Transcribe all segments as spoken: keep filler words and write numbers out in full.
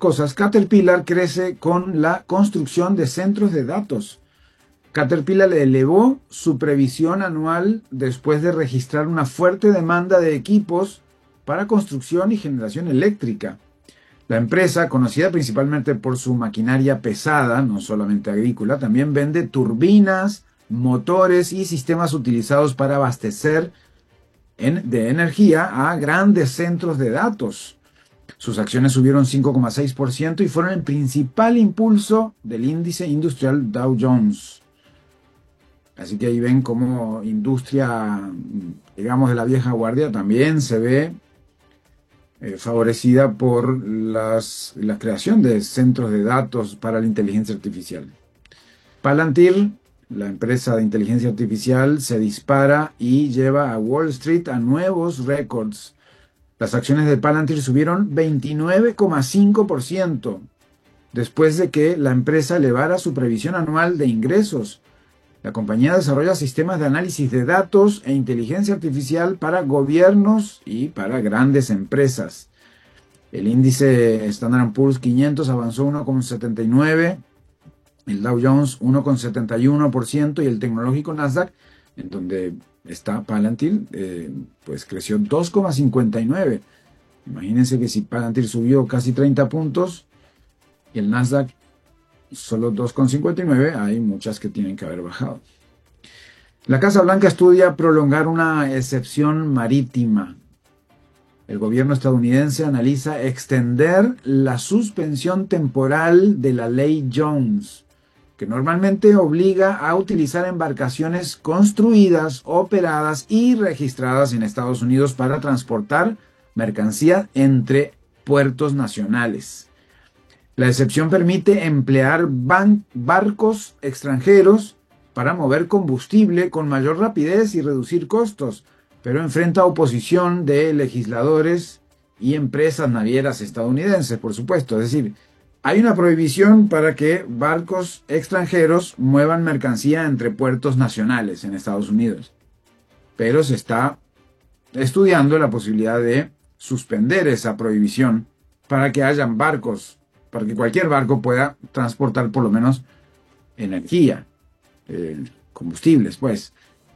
cosas, Caterpillar crece con la construcción de centros de datos. Caterpillar elevó su previsión anual después de registrar una fuerte demanda de equipos para construcción y generación eléctrica. La empresa, conocida principalmente por su maquinaria pesada, no solamente agrícola, también vende turbinas, motores y sistemas utilizados para abastecer en, de energía a grandes centros de datos. Sus acciones subieron cinco coma seis por ciento y fueron el principal impulso del índice industrial Dow Jones. Así que ahí ven cómo industria, digamos, de la vieja guardia también se ve eh, favorecida por las, la creación de centros de datos para la inteligencia artificial. Palantir, la empresa de inteligencia artificial, se dispara y lleva a Wall Street a nuevos récords. Las acciones de Palantir subieron veintinueve coma cinco por ciento después de que la empresa elevara su previsión anual de ingresos. La compañía desarrolla sistemas de análisis de datos e inteligencia artificial para gobiernos y para grandes empresas. El índice Standard and Poor's quinientos avanzó uno coma setenta y nueve por ciento, el Dow Jones uno coma setenta y uno por ciento y el tecnológico Nasdaq, en donde está Palantir, eh, pues creció dos coma cincuenta y nueve. Imagínense que si Palantir subió casi treinta puntos y el Nasdaq solo dos coma cincuenta y nueve, hay muchas que tienen que haber bajado. La Casa Blanca estudia prolongar una excepción marítima. El gobierno estadounidense analiza extender la suspensión temporal de la ley Jones, que normalmente obliga a utilizar embarcaciones construidas, operadas y registradas en Estados Unidos para transportar mercancía entre puertos nacionales. La excepción permite emplear barcos extranjeros para mover combustible con mayor rapidez y reducir costos, pero enfrenta oposición de legisladores y empresas navieras estadounidenses, por supuesto. Es decir, hay una prohibición para que barcos extranjeros muevan mercancía entre puertos nacionales en Estados Unidos, pero se está estudiando la posibilidad de suspender esa prohibición para que hayan barcos, para que cualquier barco pueda transportar por lo menos energía, eh, combustibles, pues,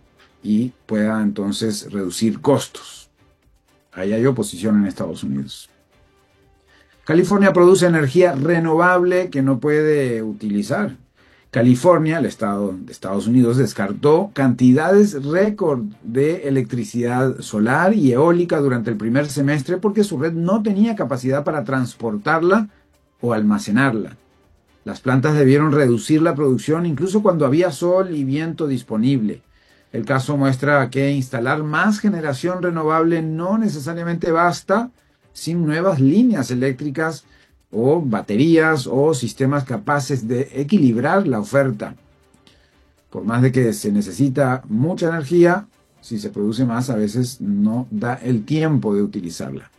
y pueda entonces reducir costos. Ahí hay oposición en Estados Unidos. California produce energía renovable que no puede utilizar. California, el estado de Estados Unidos, descartó cantidades récord de electricidad solar y eólica durante el primer semestre porque su red no tenía capacidad para transportarla o almacenarla. Las plantas debieron reducir la producción incluso cuando había sol y viento disponible. El caso muestra que instalar más generación renovable no necesariamente basta sin nuevas líneas eléctricas o baterías o sistemas capaces de equilibrar la oferta. Por más de que se necesita mucha energía, si se produce más, a veces no da el tiempo de utilizarla.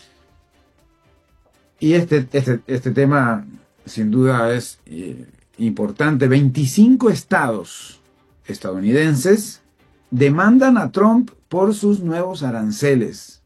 Y este, este, este tema, sin duda, es eh, importante. veinticinco estados estadounidenses demandan a Trump por sus nuevos aranceles.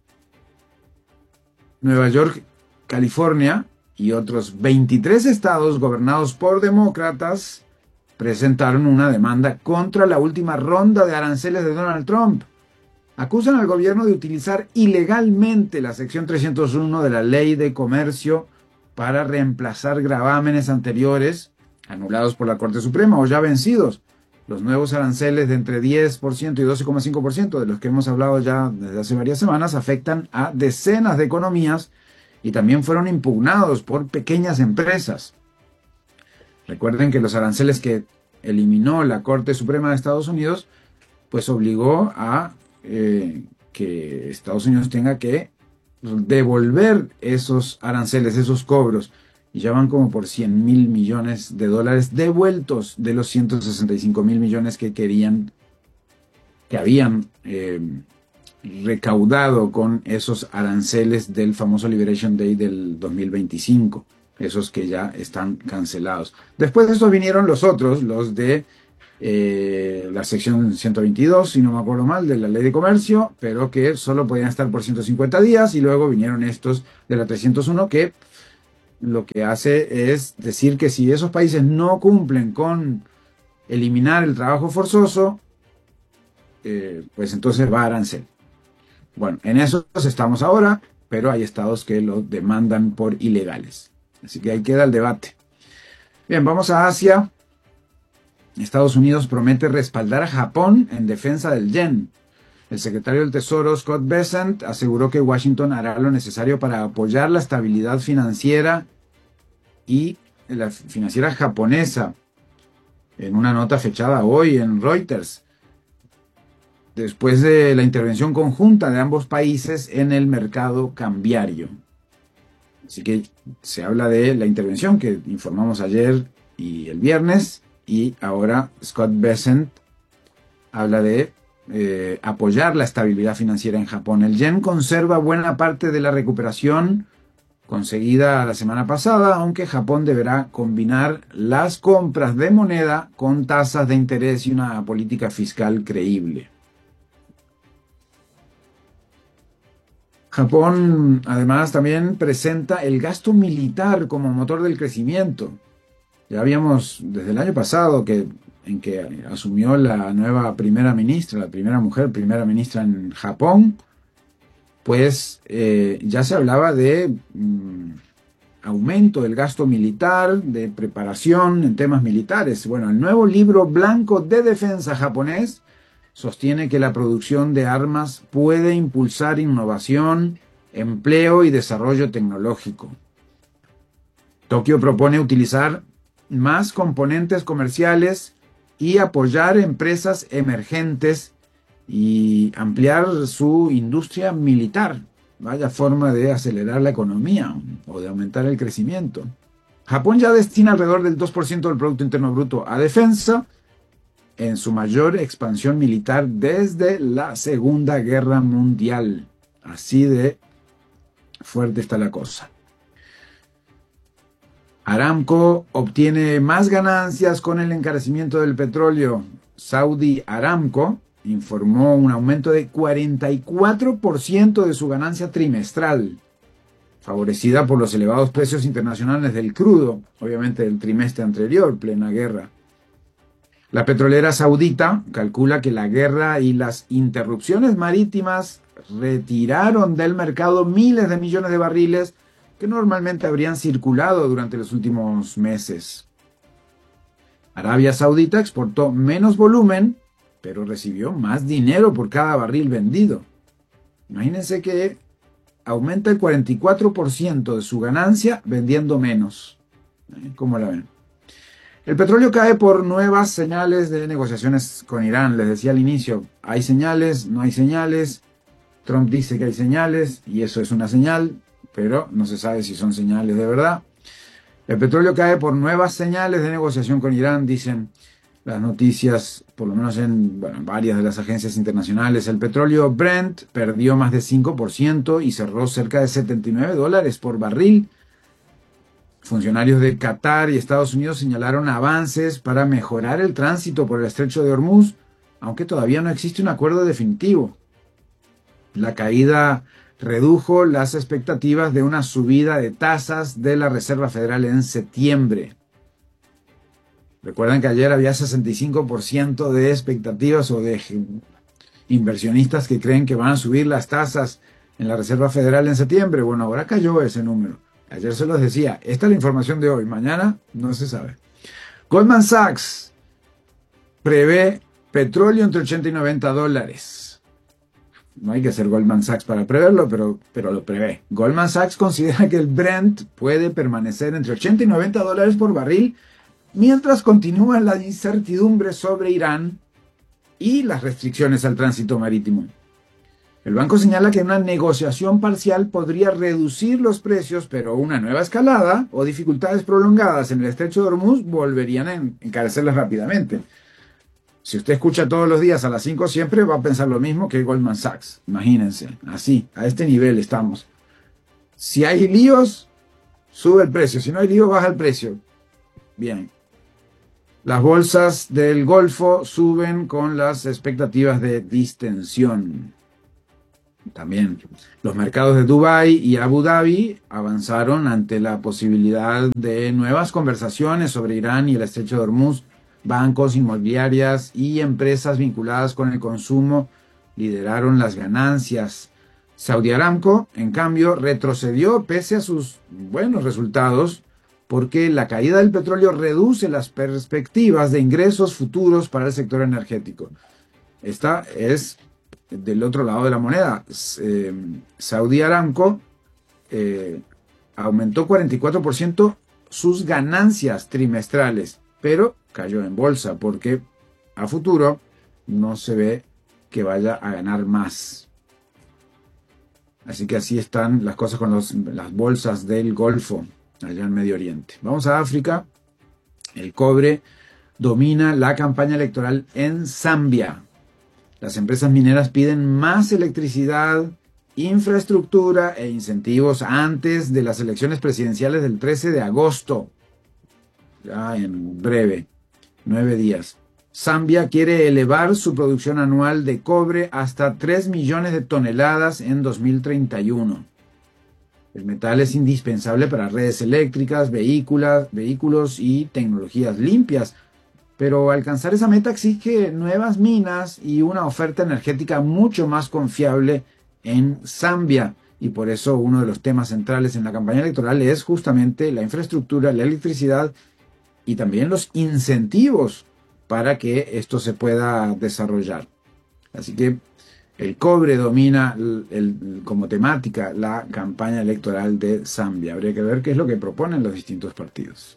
Nueva York, California y otros veintitrés estados gobernados por demócratas presentaron una demanda contra la última ronda de aranceles de Donald Trump. Acusan al gobierno de utilizar ilegalmente la sección trescientos uno de la Ley de Comercio para reemplazar gravámenes anteriores anulados por la Corte Suprema o ya vencidos. Los nuevos aranceles de entre diez por ciento y doce coma cinco por ciento de los que hemos hablado ya desde hace varias semanas afectan a decenas de economías y también fueron impugnados por pequeñas empresas. Recuerden que los aranceles que eliminó la Corte Suprema de Estados Unidos pues obligó a eh, que Estados Unidos tenga que devolver esos aranceles, esos cobros. Y ya van como por cien mil millones de dólares devueltos de los ciento sesenta y cinco mil millones que querían, que habían eh, recaudado con esos aranceles del famoso Liberation Day del dos mil veinticinco, esos que ya están cancelados. Después de eso vinieron los otros, los de eh, la sección ciento veintidós, si no me acuerdo mal, de la Ley de Comercio, pero que solo podían estar por ciento cincuenta días, y luego vinieron estos de la trescientos uno que lo que hace es decir que si esos países no cumplen con eliminar el trabajo forzoso, eh, pues entonces va a arancel. Bueno, en eso estamos ahora, pero hay estados que lo demandan por ilegales. Así que ahí queda el debate. Bien, vamos a Asia. Estados Unidos promete respaldar a Japón en defensa del yen. El secretario del Tesoro, Scott Bessent, aseguró que Washington hará lo necesario para apoyar la estabilidad financiera y la financiera japonesa, en una nota fechada hoy en Reuters, después de la intervención conjunta de ambos países en el mercado cambiario. Así que se habla de la intervención que informamos ayer y el viernes, y ahora Scott Bessent habla de eh, apoyar la estabilidad financiera en Japón. El yen conserva buena parte de la recuperación conseguida la semana pasada, aunque Japón deberá combinar las compras de moneda con tasas de interés y una política fiscal creíble. Japón, además, también presenta el gasto militar como motor del crecimiento. Ya habíamos, desde el año pasado, que, en que asumió la nueva primera ministra, la primera mujer primera ministra en Japón, pues eh, ya se hablaba de mm, aumento del gasto militar, de preparación en temas militares. Bueno, el nuevo libro blanco de defensa japonés sostiene que la producción de armas puede impulsar innovación, empleo y desarrollo tecnológico. Tokio propone utilizar más componentes comerciales y apoyar empresas emergentes y ampliar su industria militar. Vaya forma de acelerar la economía o de aumentar el crecimiento. Japón ya destina alrededor del dos por ciento del Producto Interno Bruto a defensa, en su mayor expansión militar desde la Segunda Guerra Mundial. Así de fuerte está la cosa. Aramco obtiene más ganancias con el encarecimiento del petróleo. Saudi Aramco informó un aumento de cuarenta y cuatro por ciento de su ganancia trimestral, favorecida por los elevados precios internacionales del crudo, obviamente del trimestre anterior, plena guerra. La petrolera saudita calcula que la guerra y las interrupciones marítimas retiraron del mercado miles de millones de barriles que normalmente habrían circulado durante los últimos meses. Arabia Saudita exportó menos volumen, pero recibió más dinero por cada barril vendido. Imagínense que aumenta el cuarenta y cuatro por ciento de su ganancia vendiendo menos. ¿Cómo la ven? El petróleo cae por nuevas señales de negociaciones con Irán. Les decía al inicio, hay señales, no hay señales. Trump dice que hay señales y eso es una señal, pero no se sabe si son señales de verdad. El petróleo cae por nuevas señales de negociación con Irán, dicen las noticias, por lo menos en bueno, varias de las agencias internacionales. El petróleo Brent perdió más de cinco por ciento y cerró cerca de setenta y nueve dólares por barril. Funcionarios de Qatar y Estados Unidos señalaron avances para mejorar el tránsito por el estrecho de Hormuz, aunque todavía no existe un acuerdo definitivo. La caída redujo las expectativas de una subida de tasas de la Reserva Federal en septiembre. Recuerdan que ayer había sesenta y cinco por ciento de expectativas o de inversionistas que creen que van a subir las tasas en la Reserva Federal en septiembre. Bueno, ahora cayó ese número. Ayer se los decía, esta es la información de hoy, mañana no se sabe. Goldman Sachs prevé petróleo entre ochenta y noventa dólares. No hay que ser Goldman Sachs para preverlo, pero, pero lo prevé. Goldman Sachs considera que el Brent puede permanecer entre ochenta y noventa dólares por barril mientras continúa la incertidumbre sobre Irán y las restricciones al tránsito marítimo. El banco señala que una negociación parcial podría reducir los precios, pero una nueva escalada o dificultades prolongadas en el estrecho de Hormuz volverían a encarecerlas rápidamente. Si usted escucha todos los días a las cinco siempre, va a pensar lo mismo que Goldman Sachs. Imagínense, así, a este nivel estamos. Si hay líos, sube el precio. Si no hay líos, baja el precio. Bien. Las bolsas del Golfo suben con las expectativas de distensión. También los mercados de Dubái y Abu Dhabi avanzaron ante la posibilidad de nuevas conversaciones sobre Irán y el Estrecho de Hormuz. Bancos, inmobiliarias y empresas vinculadas con el consumo lideraron las ganancias. Saudi Aramco, en cambio, retrocedió pese a sus buenos resultados porque la caída del petróleo reduce las perspectivas de ingresos futuros para el sector energético. Esta es del otro lado de la moneda. Eh, Saudi Aramco eh, aumentó cuarenta y cuatro por ciento sus ganancias trimestrales, pero cayó en bolsa porque a futuro no se ve que vaya a ganar más. Así que así están las cosas con los, las bolsas del Golfo, allá en Medio Oriente. Vamos a África. El cobre domina la campaña electoral en Zambia. Las empresas mineras piden más electricidad, infraestructura e incentivos antes de las elecciones presidenciales del trece de agosto. Ya en breve, nueve días. Zambia quiere elevar su producción anual de cobre hasta tres millones de toneladas en dos mil treinta y uno. El metal es indispensable para redes eléctricas, vehículos, vehículos y tecnologías limpias. Pero alcanzar esa meta exige nuevas minas y una oferta energética mucho más confiable en Zambia. Y por eso uno de los temas centrales en la campaña electoral es justamente la infraestructura, la electricidad y también los incentivos para que esto se pueda desarrollar. Así que el cobre domina el, el, como temática la campaña electoral de Zambia. Habría que ver qué es lo que proponen los distintos partidos.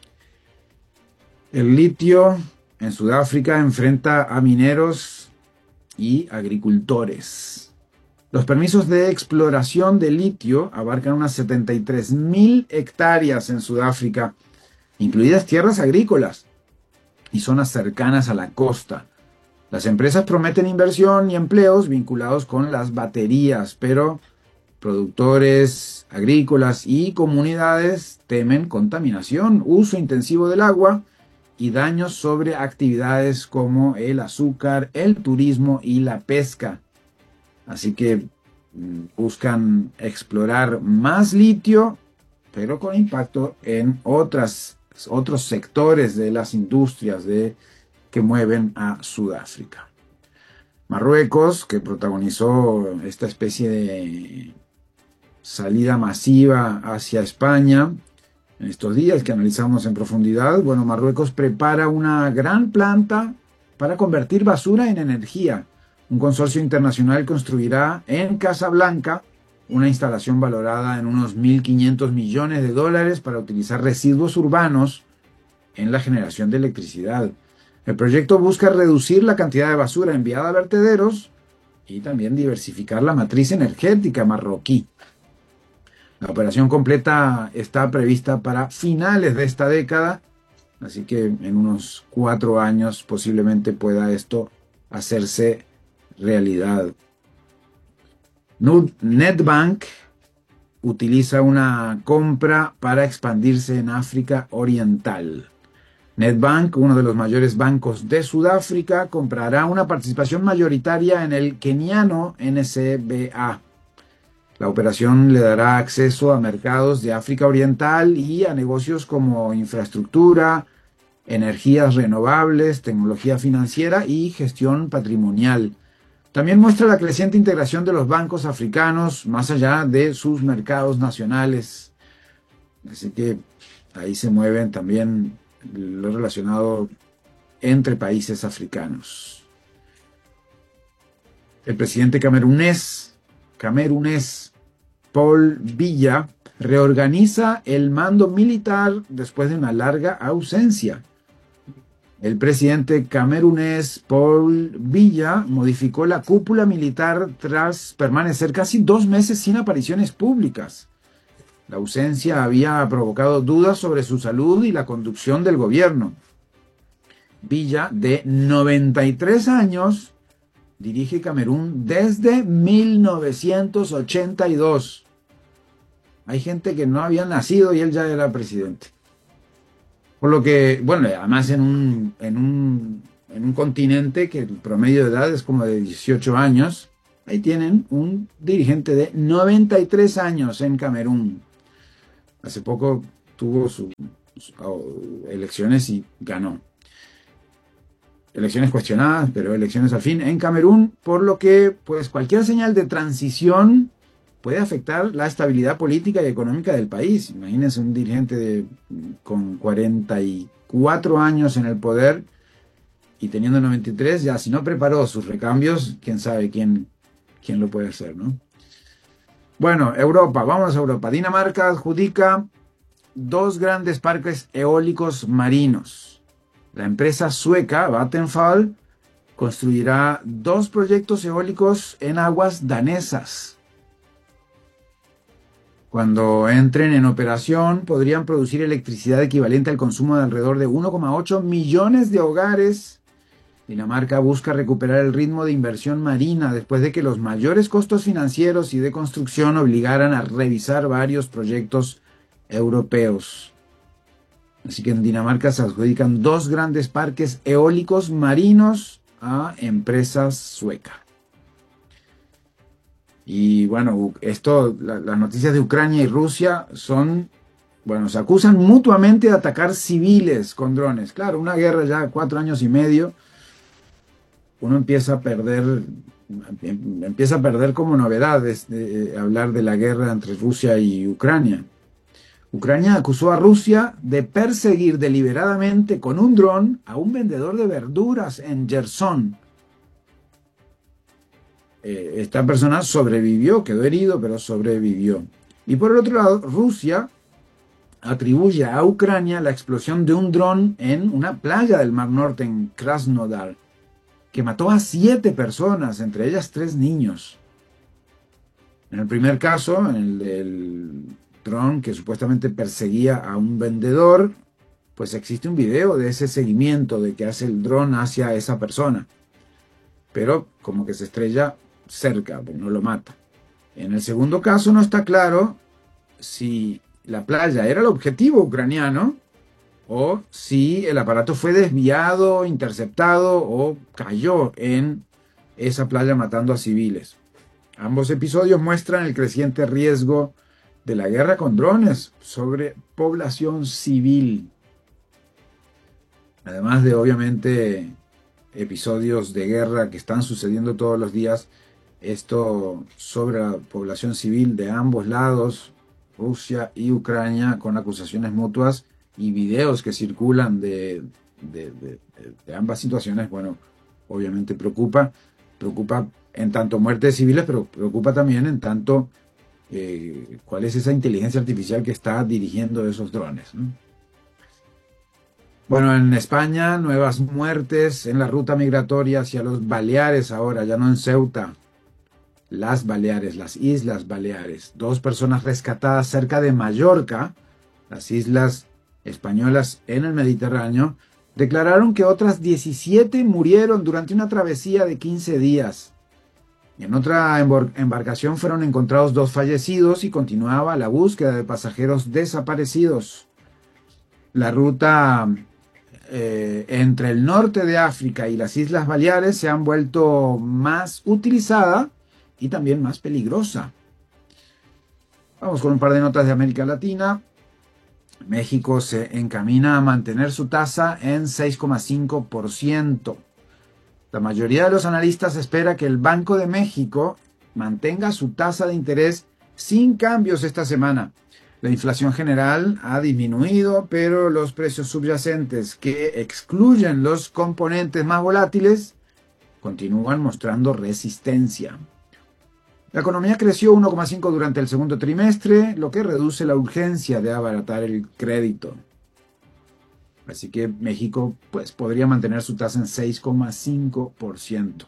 El litio en Sudáfrica enfrenta a mineros y agricultores. Los permisos de exploración de litio abarcan unas setenta y tres mil hectáreas en Sudáfrica, incluidas tierras agrícolas y zonas cercanas a la costa. Las empresas prometen inversión y empleos vinculados con las baterías, pero productores agrícolas y comunidades temen contaminación, uso intensivo del agua y daños sobre actividades como el azúcar, el turismo y la pesca. Así que buscan explorar más litio, pero con impacto en otras, otros sectores de las industrias de, que mueven a Sudáfrica. Marruecos, que protagonizó esta especie de salida masiva hacia España, en estos días que analizamos en profundidad, bueno, Marruecos prepara una gran planta para convertir basura en energía. Un consorcio internacional construirá en Casablanca una instalación valorada en unos mil quinientos millones de dólares para utilizar residuos urbanos en la generación de electricidad. El proyecto busca reducir la cantidad de basura enviada a vertederos y también diversificar la matriz energética marroquí. La operación completa está prevista para finales de esta década, así que en unos cuatro años posiblemente pueda esto hacerse realidad. Nedbank utiliza una compra para expandirse en África Oriental. Nedbank, uno de los mayores bancos de Sudáfrica, comprará una participación mayoritaria en el keniano N C B A. La operación le dará acceso a mercados de África Oriental y a negocios como infraestructura, energías renovables, tecnología financiera y gestión patrimonial. También muestra la creciente integración de los bancos africanos más allá de sus mercados nacionales. Así que ahí se mueven también lo relacionado entre países africanos. El presidente camerunés, camerunés Paul Biya reorganiza el mando militar después de una larga ausencia. El presidente camerunés Paul Biya modificó la cúpula militar tras permanecer casi dos meses sin apariciones públicas. La ausencia había provocado dudas sobre su salud y la conducción del gobierno. Biya, de noventa y tres años, dirige Camerún desde mil novecientos ochenta y dos. Hay gente que no había nacido y él ya era presidente. Por lo que, bueno, además en un, en un, en un continente que el promedio de edad es como de dieciocho años, Ahí tienen un dirigente de noventa y tres años en Camerún. Hace poco tuvo sus su, elecciones y ganó. Elecciones cuestionadas, pero elecciones al fin en Camerún, por lo que pues cualquier señal de transición puede afectar la estabilidad política y económica del país. Imagínense un dirigente de, con cuarenta y cuatro años en el poder y teniendo noventa y tres, ya si no preparó sus recambios, quién sabe quién, quién lo puede hacer, ¿no? Bueno, Europa, vamos a Europa. Dinamarca adjudica dos grandes parques eólicos marinos. La empresa sueca Vattenfall construirá dos proyectos eólicos en aguas danesas. Cuando entren en operación, podrían producir electricidad equivalente al consumo de alrededor de uno coma ocho millones de hogares. Dinamarca busca recuperar el ritmo de inversión marina después de que los mayores costos financieros y de construcción obligaran a revisar varios proyectos europeos. Así que en Dinamarca se adjudican dos grandes parques eólicos marinos a empresas suecas. Y bueno, esto, la, las noticias de Ucrania y Rusia son, bueno, se acusan mutuamente de atacar civiles con drones. Claro, una guerra ya de cuatro años y medio, uno empieza a perder, empieza a perder como novedades de hablar de la guerra entre Rusia y Ucrania. Ucrania acusó a Rusia de perseguir deliberadamente con un dron a un vendedor de verduras en Gerson. Eh, esta persona sobrevivió, quedó herido, pero sobrevivió. Y por el otro lado, Rusia atribuye a Ucrania la explosión de un dron en una playa del Mar Norte, en Krasnodar, que mató a siete personas, entre ellas tres niños. En el primer caso, en el del dron que supuestamente perseguía a un vendedor, pues existe un video de ese seguimiento de que hace el dron hacia esa persona, pero como que se estrella cerca, pues no lo mata. En el segundo caso no está claro si la playa era el objetivo ucraniano o si el aparato fue desviado, interceptado o cayó en esa playa matando a civiles. Ambos episodios muestran el creciente riesgo de la guerra con drones sobre población civil. Además de, obviamente, episodios de guerra que están sucediendo todos los días, esto sobre la población civil de ambos lados, Rusia y Ucrania, con acusaciones mutuas y videos que circulan de, de, de, de ambas situaciones, bueno, obviamente preocupa, preocupa en tanto muertes civiles, pero preocupa también en tanto Eh, cuál es esa inteligencia artificial que está dirigiendo esos drones, ¿no? Bueno, en España, nuevas muertes en la ruta migratoria hacia los Baleares ahora, ya no en Ceuta. Las Baleares, las Islas Baleares. Dos personas rescatadas cerca de Mallorca, las islas españolas en el Mediterráneo, declararon que otras diecisiete murieron durante una travesía de quince días. En otra embarcación fueron encontrados dos fallecidos y continuaba la búsqueda de pasajeros desaparecidos. La ruta eh, entre el norte de África y las Islas Baleares se han vuelto más utilizada y también más peligrosa. Vamos con un par de notas de América Latina. México se encamina a mantener su tasa en seis coma cinco por ciento. La mayoría de los analistas espera que el Banco de México mantenga su tasa de interés sin cambios esta semana. La inflación general ha disminuido, pero los precios subyacentes que excluyen los componentes más volátiles continúan mostrando resistencia. La economía creció uno coma cinco por ciento durante el segundo trimestre, lo que reduce la urgencia de abaratar el crédito. Así que México pues, podría mantener su tasa en seis coma cinco por ciento.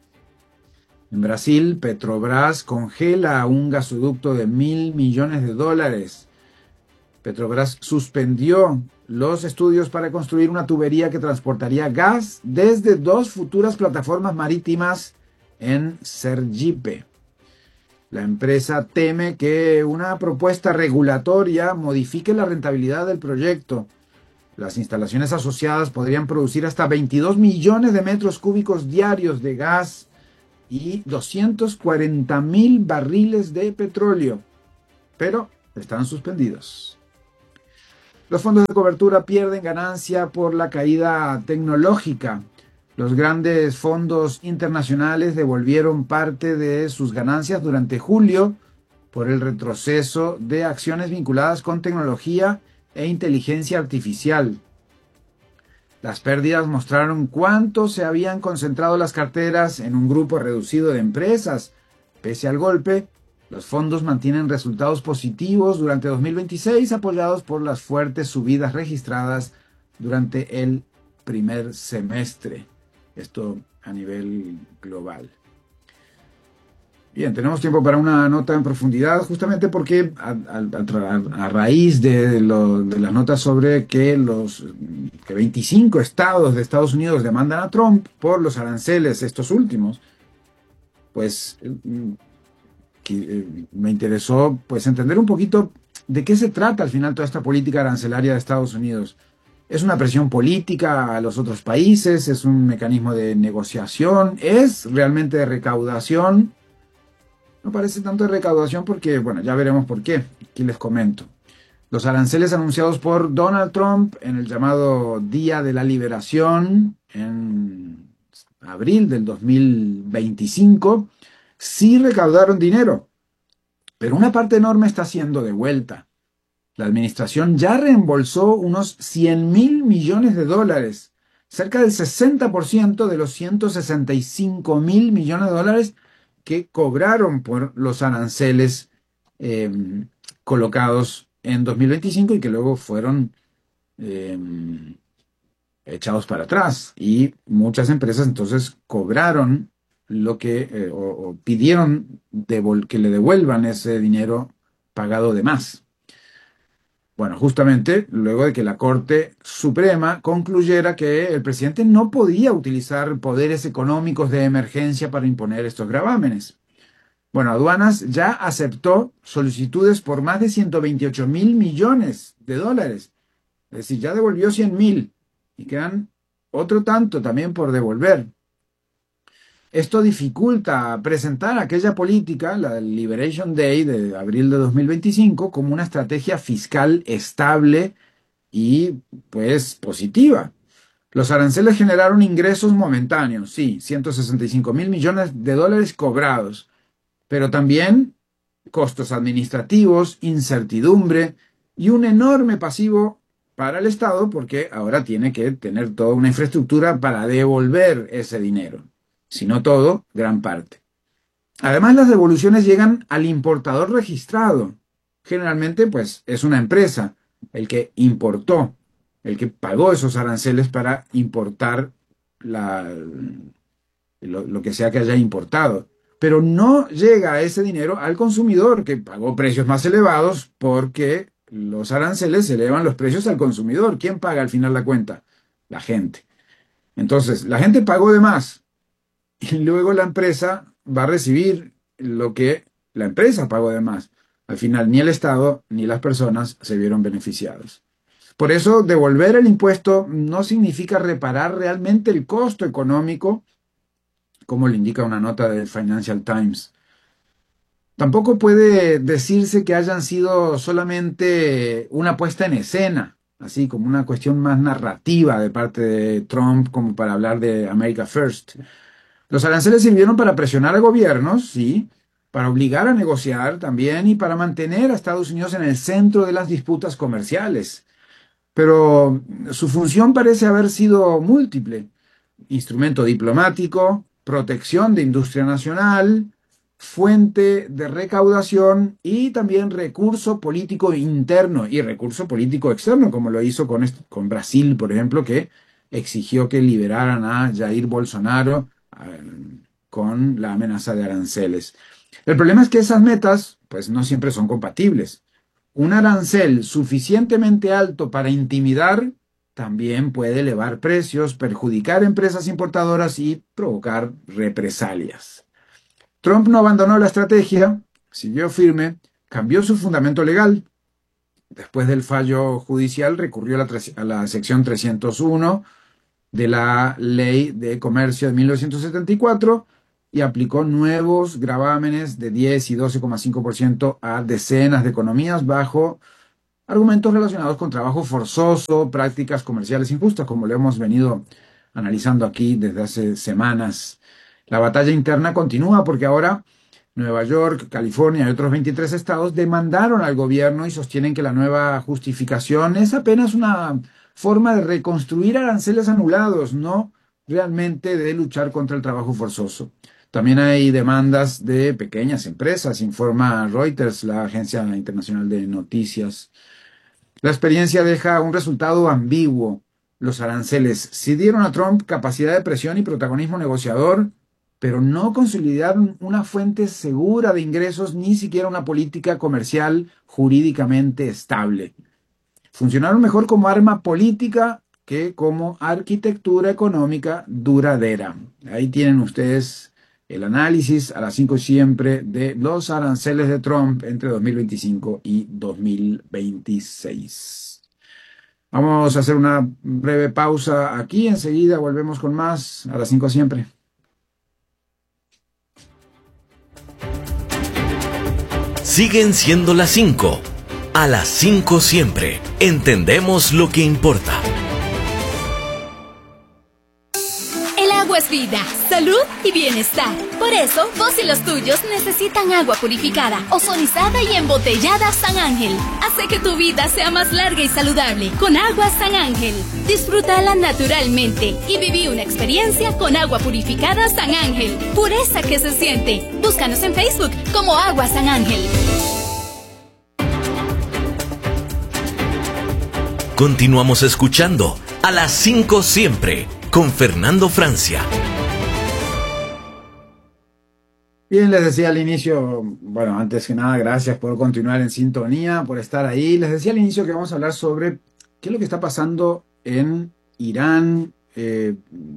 En Brasil, Petrobras congela un gasoducto de mil millones de dólares. Petrobras suspendió los estudios para construir una tubería que transportaría gas desde dos futuras plataformas marítimas en Sergipe. La empresa teme que una propuesta regulatoria modifique la rentabilidad del proyecto. Las instalaciones asociadas podrían producir hasta veintidós millones de metros cúbicos diarios de gas y doscientos cuarenta mil barriles de petróleo, pero están suspendidos. Los fondos de cobertura pierden ganancia por la caída tecnológica. Los grandes fondos internacionales devolvieron parte de sus ganancias durante julio por el retroceso de acciones vinculadas con tecnología e inteligencia artificial. Las pérdidas mostraron cuánto se habían concentrado las carteras en un grupo reducido de empresas. Pese al golpe, los fondos mantienen resultados positivos durante dos mil veintiséis, apoyados por las fuertes subidas registradas durante el primer semestre. Esto a nivel global. Bien, tenemos tiempo para una nota en profundidad, justamente porque a, a, a raíz de, lo, de las notas sobre que los que veinticinco estados de Estados Unidos demandan a Trump por los aranceles, estos últimos, pues que, me interesó pues entender un poquito de qué se trata al final toda esta política arancelaria de Estados Unidos. ¿Es una presión política a los otros países? ¿Es un mecanismo de negociación? ¿Es realmente de recaudación? No parece tanto de recaudación porque, bueno, ya veremos por qué. Aquí les comento. Los aranceles anunciados por Donald Trump en el llamado Día de la Liberación en abril del dos mil veinticinco sí recaudaron dinero, pero una parte enorme está siendo devuelta. La administración ya reembolsó unos cien mil millones de dólares, cerca del sesenta por ciento de los ciento sesenta y cinco mil millones de dólares que cobraron por los aranceles eh, colocados en dos mil veinticinco y que luego fueron eh, echados para atrás. Y muchas empresas entonces cobraron lo que, eh, o, o pidieron que le devuelvan ese dinero pagado de más. Bueno, justamente luego de que la Corte Suprema concluyera que el presidente no podía utilizar poderes económicos de emergencia para imponer estos gravámenes. Bueno, Aduanas ya aceptó solicitudes por más de ciento veintiocho mil millones de dólares. Es decir, ya devolvió cien mil y quedan otro tanto también por devolver. Esto dificulta presentar aquella política, la del Liberation Day de abril de dos mil veinticinco, como una estrategia fiscal estable y, pues, positiva. Los aranceles generaron ingresos momentáneos, sí, ciento sesenta y cinco mil millones de dólares cobrados, pero también costos administrativos, incertidumbre y un enorme pasivo para el Estado porque ahora tiene que tener toda una infraestructura para devolver ese dinero. Si no todo, gran parte. Además, las devoluciones llegan al importador registrado. Generalmente, pues, es una empresa el que importó, el que pagó esos aranceles para importar la, lo, lo que sea que haya importado. Pero no llega ese dinero al consumidor, que pagó precios más elevados porque los aranceles elevan los precios al consumidor. ¿Quién paga al final la cuenta? La gente. Entonces, la gente pagó de más. Y luego la empresa va a recibir lo que la empresa pagó de más. Al final ni el Estado ni las personas se vieron beneficiados. Por eso devolver el impuesto no significa reparar realmente el costo económico, como le indica una nota del Financial Times. Tampoco puede decirse que hayan sido solamente una puesta en escena, así como una cuestión más narrativa de parte de Trump, como para hablar de America First. Los aranceles sirvieron para presionar a gobiernos, sí, para obligar a negociar también y para mantener a Estados Unidos en el centro de las disputas comerciales. Pero su función parece haber sido múltiple: instrumento diplomático, protección de industria nacional, fuente de recaudación y también recurso político interno y recurso político externo, como lo hizo con, con Brasil, por ejemplo, que exigió que liberaran a Jair Bolsonaro con la amenaza de aranceles. El problema es que esas metas, pues, no siempre son compatibles. Un arancel suficientemente alto para intimidar también puede elevar precios, perjudicar empresas importadoras y provocar represalias. Trump no abandonó la estrategia, siguió firme, cambió su fundamento legal. Después del fallo judicial recurrió a la, a la sección trescientos uno de la Ley de Comercio de mil novecientos setenta y cuatro y aplicó nuevos gravámenes de diez y doce coma cinco por ciento a decenas de economías bajo argumentos relacionados con trabajo forzoso, prácticas comerciales injustas, como lo hemos venido analizando aquí desde hace semanas. La batalla interna continúa porque ahora Nueva York, California y otros veintitrés estados demandaron al gobierno y sostienen que la nueva justificación es apenas una forma de reconstruir aranceles anulados, no realmente de luchar contra el trabajo forzoso. También hay demandas de pequeñas empresas, informa Reuters, la agencia internacional de noticias. La experiencia deja un resultado ambiguo. Los aranceles sí dieron a Trump capacidad de presión y protagonismo negociador, pero no consolidaron una fuente segura de ingresos ni siquiera una política comercial jurídicamente estable. Funcionaron mejor como arma política que como arquitectura económica duradera. Ahí tienen ustedes el análisis a las cinco siempre de los aranceles de Trump entre dos mil veinticinco y dos mil veintiséis. Vamos a hacer una breve pausa aquí, enseguida volvemos con más a las cinco siempre. Siguen siendo las cinco. A las cinco siempre. Entendemos lo que importa. El agua es vida, salud y bienestar. Por eso, vos y los tuyos necesitan agua purificada, ozonizada y embotellada San Ángel. Hace que tu vida sea más larga y saludable con agua San Ángel. Disfrútala naturalmente y viví una experiencia con agua purificada San Ángel. Pureza que se siente. Búscanos en Facebook como Agua San Ángel. Continuamos escuchando a las cinco siempre con Fernando Francia. Bien, les decía al inicio, bueno, antes que nada, gracias por continuar en sintonía, por estar ahí. Les decía al inicio que vamos a hablar sobre qué es lo que está pasando en Irán, eh,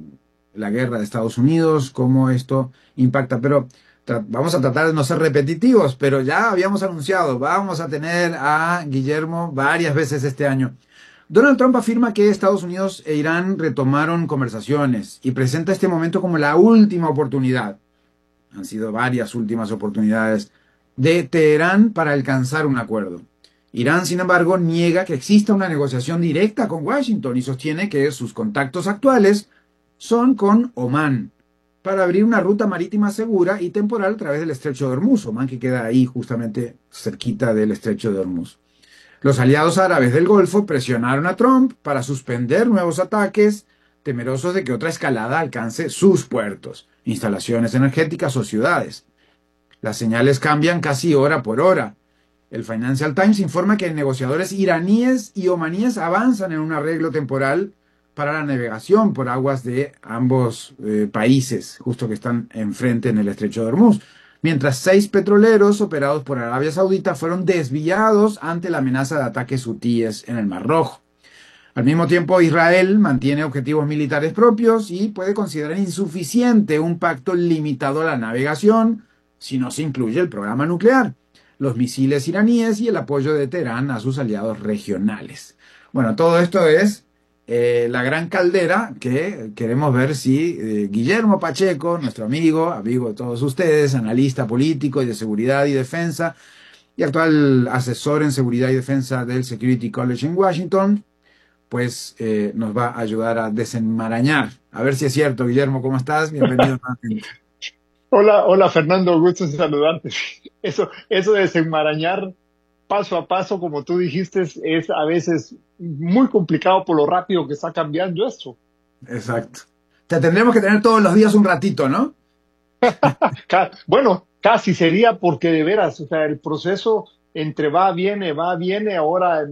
la guerra de Estados Unidos, cómo esto impacta, pero vamos a tratar de no ser repetitivos, pero ya habíamos anunciado, vamos a tener a Guillermo varias veces este año. Donald Trump afirma que Estados Unidos e Irán retomaron conversaciones y presenta este momento como la última oportunidad. Han sido varias últimas oportunidades de Teherán para alcanzar un acuerdo. Irán, sin embargo, niega que exista una negociación directa con Washington y sostiene que sus contactos actuales son con Omán para abrir una ruta marítima segura y temporal a través del estrecho de Hormuz. Omán que queda ahí justamente cerquita del estrecho de Hormuz. Los aliados árabes del Golfo presionaron a Trump para suspender nuevos ataques, temerosos de que otra escalada alcance sus puertos, instalaciones energéticas o ciudades. Las señales cambian casi hora por hora. El Financial Times informa que negociadores iraníes y omaníes avanzan en un arreglo temporal para la navegación por aguas de ambos eh, países, justo que están enfrente en el estrecho de Hormuz, mientras seis petroleros operados por Arabia Saudita fueron desviados ante la amenaza de ataques hutíes en el Mar Rojo. Al mismo tiempo, Israel mantiene objetivos militares propios y puede considerar insuficiente un pacto limitado a la navegación si no se incluye el programa nuclear, los misiles iraníes y el apoyo de Teherán a sus aliados regionales. Bueno, todo esto es eh, la gran caldera que queremos ver si eh, Guillermo Pacheco, nuestro amigo, amigo de todos ustedes, analista político y de seguridad y defensa y actual asesor en seguridad y defensa del Security College en Washington, pues eh, nos va a ayudar a desenmarañar. A ver si es cierto, Guillermo, ¿cómo estás? Bienvenido. Hola, hola Fernando, gusto en saludarte. Eso, eso de desenmarañar paso a paso, como tú dijiste, es a veces muy complicado por lo rápido que está cambiando esto. Exacto. Te tendremos que tener todos los días un ratito, ¿no? Bueno, casi sería porque de veras, o sea, el proceso entre va, viene, va, viene, ahora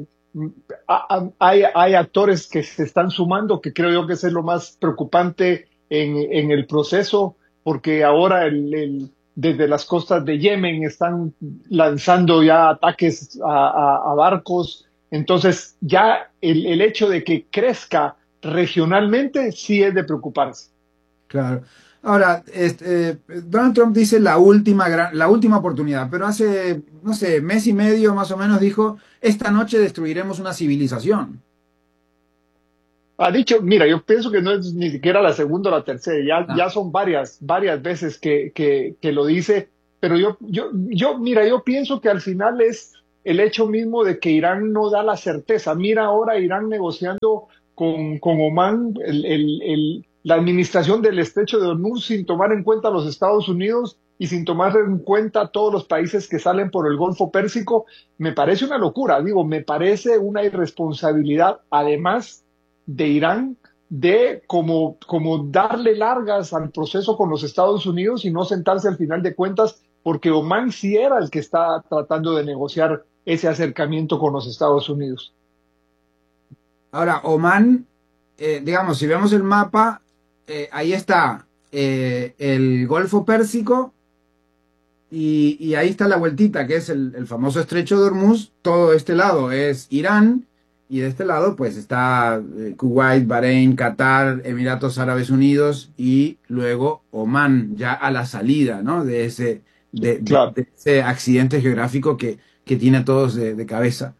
hay, hay actores que se están sumando, que creo yo que eso es lo más preocupante en, en el proceso, porque ahora el, el, desde las costas de Yemen están lanzando ya ataques a, a, a barcos. Entonces ya el, el hecho de que crezca regionalmente sí es de preocuparse. Claro. Ahora, este, eh, Donald Trump dice la última, gran, la última oportunidad, pero hace, no sé, mes y medio más o menos dijo, esta noche destruiremos una civilización. Ha dicho, mira, yo pienso que no es ni siquiera la segunda o la tercera, ya, Ah, ya son varias, varias veces que, que, que lo dice, pero yo, yo, yo, mira, yo pienso que al final es el hecho mismo de que Irán no da la certeza. Mira ahora Irán negociando con, con Omán, el, el, el, la administración del estrecho de Hormuz sin tomar en cuenta a los Estados Unidos y sin tomar en cuenta a todos los países que salen por el Golfo Pérsico, me parece una locura, digo, me parece una irresponsabilidad, además de Irán, de como, como darle largas al proceso con los Estados Unidos y no sentarse al final de cuentas, porque Omán sí era el que está tratando de negociar ese acercamiento con los Estados Unidos. ahora, Omán, eh, digamos, si vemos el mapa, eh, ahí está eh, el Golfo Pérsico y, y ahí está la vueltita, que es el, el famoso estrecho de Hormuz. Todo este lado es Irán y de este lado pues está eh, Kuwait, Bahrein, Qatar, Emiratos Árabes Unidos y luego Omán, ya a la salida, ¿no? De ese, de, de- Claro. de ese accidente geográfico que, que tiene a todos de, de cabeza.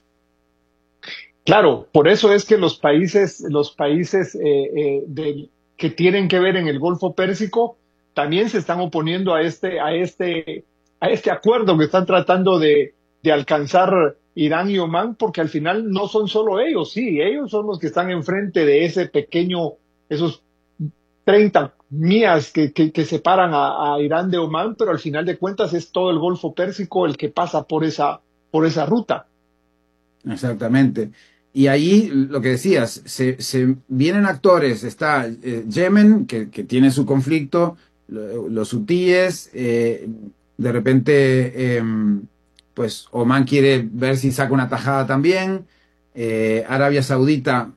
Claro, por eso es que los países, los países eh, eh, de- que tienen que ver en el Golfo Pérsico también se están oponiendo a este, a este, a este acuerdo que están tratando de, de alcanzar Irán y Omán, porque al final no son solo ellos, sí, ellos son los que están enfrente de ese pequeño, esos treinta millas que, que, que separan a, a Irán de Omán, pero al final de cuentas es todo el Golfo Pérsico el que pasa por esa, por esa ruta. Exactamente. Y ahí lo que decías, se, se vienen actores, está eh, Yemen, que, que tiene su conflicto, lo- los hutíes, eh, de repente, em, pues Omán quiere ver si saca una tajada también, eh, Arabia Saudita,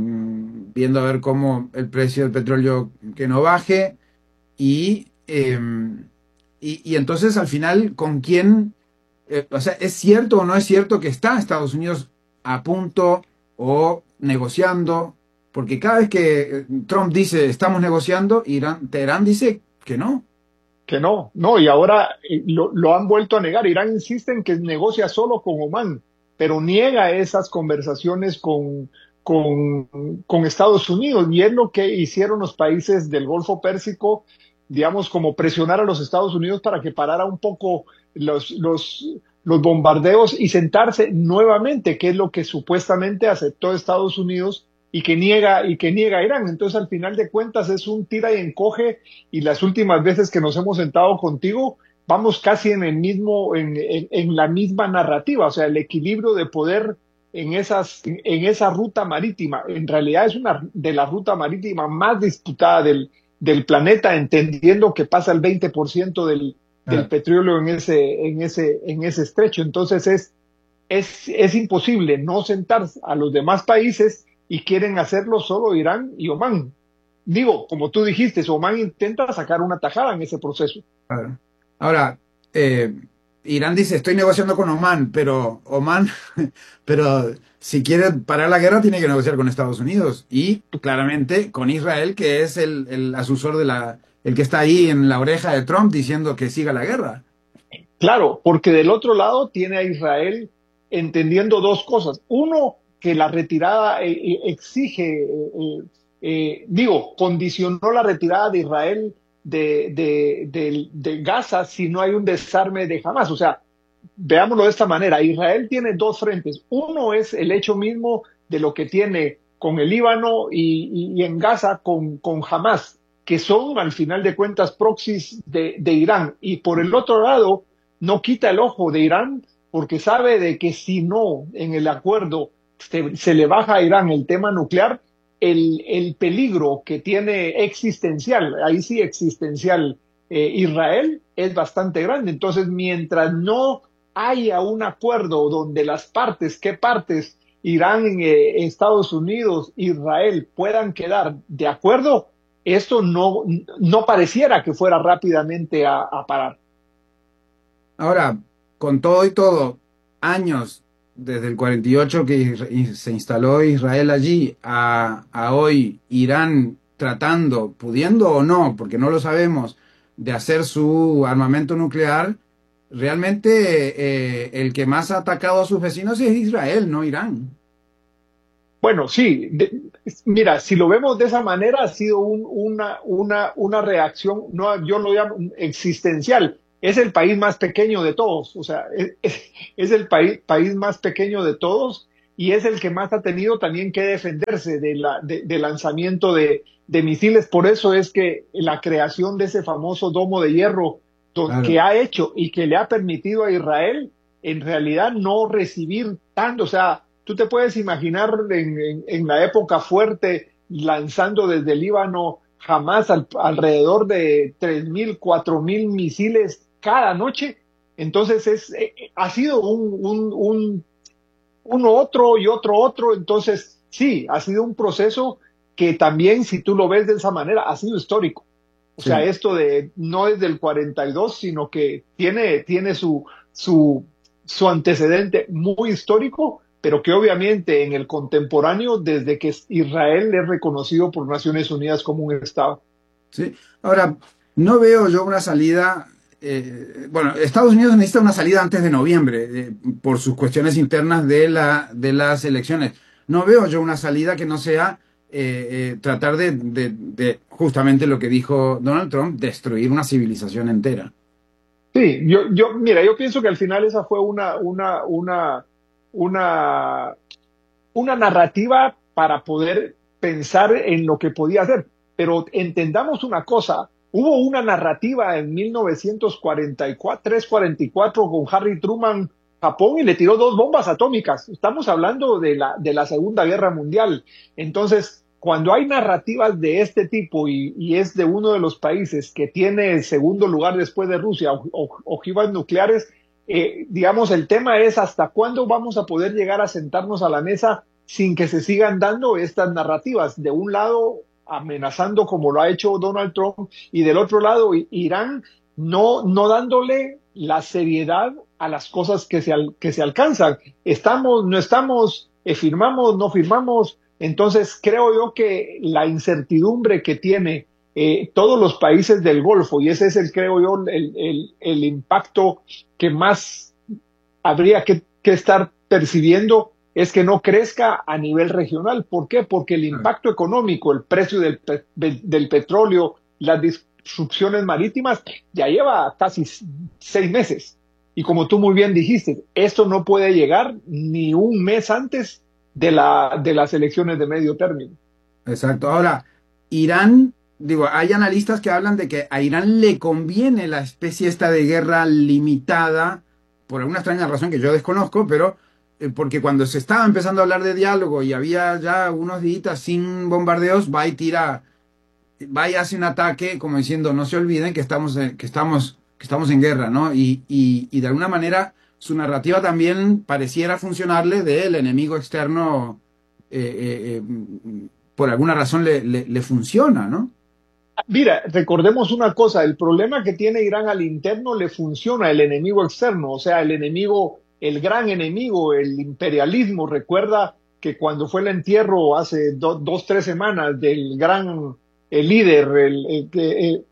mm, viendo a ver cómo el precio del petróleo que no baje, y, em, y, y entonces al final, ¿con quién? Eh, o sea, ¿es cierto o no es cierto que está Estados Unidos a punto o negociando? Porque cada vez que eh, Trump dice estamos negociando, Irán, Teherán dice que no. Que no, no, y ahora eh, lo, lo han vuelto a negar. Irán insiste en que negocia solo con Omán, pero niega esas conversaciones con, con, con Estados Unidos, y es lo que hicieron los países del Golfo Pérsico, digamos, como presionar a los Estados Unidos para que parara un poco los, los, los bombardeos y sentarse nuevamente, que es lo que supuestamente aceptó Estados Unidos y que niega, y que niega Irán. Entonces, al final de cuentas, es un tira y encoge, y las últimas veces que nos hemos sentado contigo, vamos casi en el mismo, en, en, en la misma narrativa, o sea, el equilibrio de poder en esas, en, en esa ruta marítima. En realidad es una de la ruta marítima más disputada del, del planeta, entendiendo que pasa el veinte por ciento del, del Ah, petróleo en ese, en ese, en ese estrecho. Entonces es, es, es imposible no sentar a los demás países, y quieren hacerlo solo Irán y Omán. Digo, como tú dijiste, Omán intenta sacar una tajada en ese proceso. claro. Ahora, eh, Irán dice estoy negociando con Omán, pero Omán, pero si quiere parar la guerra tiene que negociar con Estados Unidos y claramente con Israel, que es el, el asusor de la, el que está ahí en la oreja de Trump diciendo que siga la guerra. Claro, porque del otro lado tiene a Israel entendiendo dos cosas. Uno, que la retirada eh, eh, exige, eh, eh, eh, digo, condicionó la retirada de Israel de, de, de, de Gaza si no hay un desarme de Hamas. O sea, veámoslo de esta manera, Israel tiene dos frentes. Uno es el hecho mismo de lo que tiene con el Líbano y, y, y en Gaza con, con Hamas, que son al final de cuentas proxies de, de Irán. Y por el otro lado, no quita el ojo de Irán, porque sabe de que si no en el acuerdo se, se le baja a Irán el tema nuclear, el, el peligro que tiene existencial, ahí sí existencial, eh, Israel es bastante grande. Entonces, mientras no haya un acuerdo donde las partes, ¿qué partes? Irán, eh, Estados Unidos, Israel puedan quedar de acuerdo, esto no, no pareciera que fuera rápidamente a, a parar. Ahora, con todo y todo, años desde el cuarenta y ocho que is- se instaló Israel allí a, a hoy Irán tratando, pudiendo o no, porque no lo sabemos, de hacer su armamento nuclear, realmente eh, el que más ha atacado a sus vecinos es Israel, no Irán. Bueno, sí, de, mira, si lo vemos de esa manera, ha sido un, una, una, una reacción, no, yo lo llamo existencial. Es el país más pequeño de todos, o sea, es, es, es el país, país más pequeño de todos y es el que más ha tenido también que defenderse de la, de, de lanzamiento de, de misiles. Por eso es que la creación de ese famoso domo de hierro don, Claro. que ha hecho y que le ha permitido a Israel en realidad no recibir tanto, o sea, tú te puedes imaginar en, en, en la época fuerte lanzando desde el Líbano jamás al, alrededor de tres mil, cuatro mil misiles cada noche. Entonces es, eh, ha sido un, un, un, uno otro y otro otro. Entonces sí, ha sido un proceso que también, si tú lo ves de esa manera, ha sido histórico. O Sí. sea, esto de no es del cuarenta y dos, sino que tiene, tiene su, su, su antecedente muy histórico, pero que obviamente en el contemporáneo, desde que Israel es reconocido por Naciones Unidas como un Estado. Sí. Ahora, no veo yo una salida. Eh, bueno, Estados Unidos necesita una salida antes de noviembre eh, por sus cuestiones internas de, la, de las elecciones. No veo yo una salida que no sea eh, eh, tratar de, de, de justamente lo que dijo Donald Trump, destruir una civilización entera. Sí, yo, yo, mira, yo pienso que al final esa fue una, una, una, una, una narrativa para poder pensar en lo que podía hacer. Pero entendamos una cosa, hubo una narrativa en mil novecientos cuarenta y cuatro, tres cuarenta y cuatro con Harry Truman, Japón, y le tiró dos bombas atómicas. Estamos hablando de la, de la Segunda Guerra Mundial. Entonces, cuando hay narrativas de este tipo y, y es de uno de los países que tiene el segundo lugar después de Rusia, o- o- ojivas nucleares, eh, digamos, el tema es hasta cuándo vamos a poder llegar a sentarnos a la mesa sin que se sigan dando estas narrativas. De un lado, amenazando como lo ha hecho Donald Trump, y del otro lado, I- Irán no, no dándole la seriedad a las cosas que se, al- que se alcanzan. Estamos, no estamos, eh, firmamos, no firmamos. Entonces, creo yo que la incertidumbre que tiene eh, todos los países del Golfo, y ese es el, creo yo, el, el, el impacto que más habría que, que estar percibiendo, es que no crezca a nivel regional. ¿Por qué? Porque el impacto económico, el precio del, pe- del, del petróleo, las disrupciones marítimas, ya lleva casi seis meses. Y como tú muy bien dijiste, esto no puede llegar ni un mes antes de, la, de las elecciones de medio término. Exacto. Ahora, Irán, digo, hay analistas que hablan de que a Irán le conviene la especie esta de guerra limitada, por alguna extraña razón que yo desconozco, pero eh, porque cuando se estaba empezando a hablar de diálogo y había ya unos días sin bombardeos, va y tira, va y hace un ataque como diciendo, no se olviden que estamos en, que estamos, que estamos en guerra, ¿no? Y, y, y de alguna manera su narrativa también pareciera funcionarle del enemigo externo eh, eh, eh, por alguna razón le, le, le funciona, ¿no? Mira, recordemos una cosa, el problema que tiene Irán al interno le funciona el enemigo externo, o sea, el enemigo, el gran enemigo, el imperialismo. Recuerda que cuando fue el entierro hace do, dos, tres semanas del gran el líder, el, el, el,